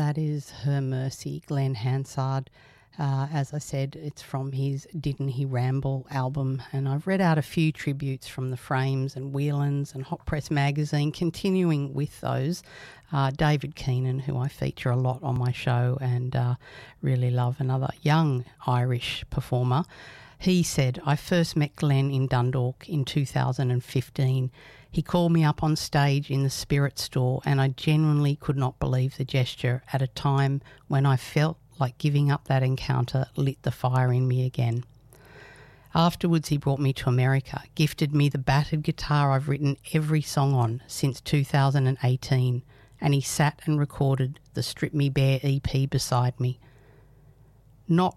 That is Her Mercy, Glenn Hansard. As I said, it's from his Didn't He Ramble album, and I've read out a few tributes from the Frames and Whelan's and Hot Press magazine. Continuing with those, David Keenan, who I feature a lot on my show and really love, another young Irish performer. He said, I first met Glenn in Dundalk in 2015. He called me up on stage in the Spirit Store, and I genuinely could not believe the gesture at a time when I felt like giving up that encounter lit the fire in me again. Afterwards, he brought me to America, gifted me the battered guitar I've written every song on since 2018, and he sat and recorded the Strip Me Bare EP beside me. No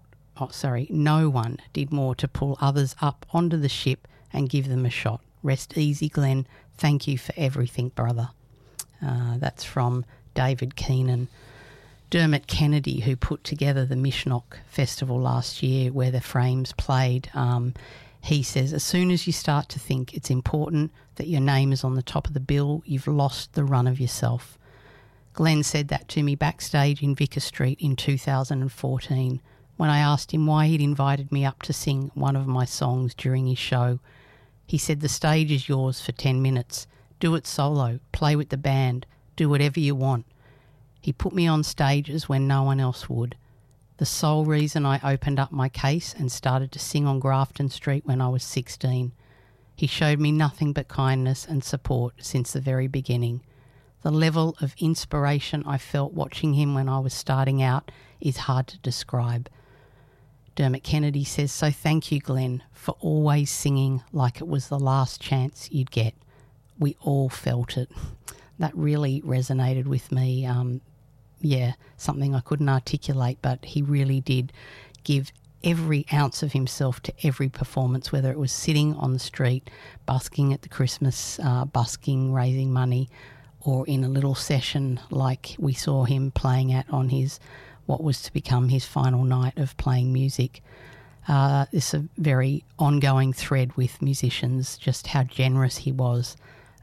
one did more to pull others up onto the ship and give them a shot. Rest easy, Glenn. Thank you for everything, brother. That's from David Keenan. Dermot Kennedy, who put together the Mishnock Festival last year where the Frames played, he says, as soon as you start to think it's important that your name is on the top of the bill, you've lost the run of yourself. Glenn said that to me backstage in Vicar Street in 2014 when I asked him why he'd invited me up to sing one of my songs during his show. He said, the stage is yours for 10 minutes. Do it solo, play with the band, do whatever you want. He put me on stages when no one else would. The sole reason I opened up my case and started to sing on Grafton Street when I was 16. He showed me nothing but kindness and support since the very beginning. The level of inspiration I felt watching him when I was starting out is hard to describe. Dermot Kennedy says, so thank you, Glenn, for always singing like it was the last chance you'd get. We all felt it. That really resonated with me. Something I couldn't articulate, but he really did give every ounce of himself to every performance, whether it was sitting on the street, busking at the Christmas, raising money, or in a little session like we saw him playing at on his, what was to become his final night of playing music. It's a very ongoing thread with musicians, just how generous he was.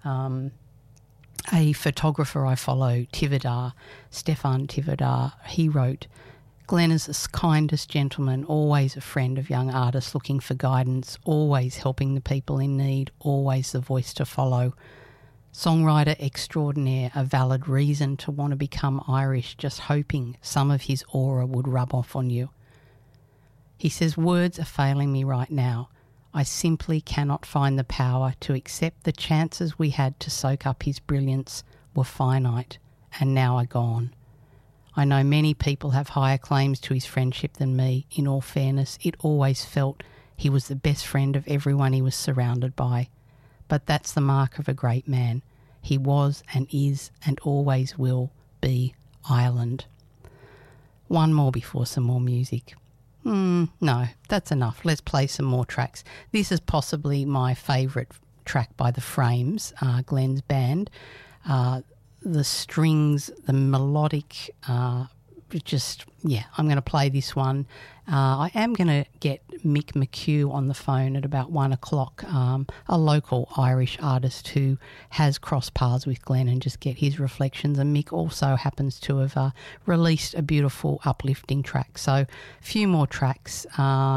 A photographer I follow, Stefan Tivadar, he wrote, Glenn is the kindest gentleman, always a friend of young artists looking for guidance, always helping the people in need, always the voice to follow. Songwriter extraordinaire, a valid reason to want to become Irish, just hoping some of his aura would rub off on you. He says, words are failing me right now. I simply cannot find the power to accept the chances we had to soak up his brilliance were finite and now are gone. I know many people have higher claims to his friendship than me. In all fairness, it always felt he was the best friend of everyone he was surrounded by. But that's the mark of a great man. He was and is and always will be Ireland. One more before some more music. No, that's enough. Let's play some more tracks. This is possibly my favourite track by the Frames, Glenn's band. The strings, the melodic, I'm going to play this one. I am going to get Mick McHugh on the phone at about 1 o'clock, a local Irish artist who has crossed paths with Glenn, and just get his reflections. And Mick also happens to have released a beautiful, uplifting track. So a few more tracks.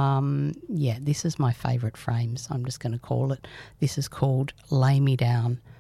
This is my favourite Frames. I'm just going to call it. This is called Lay Me Down.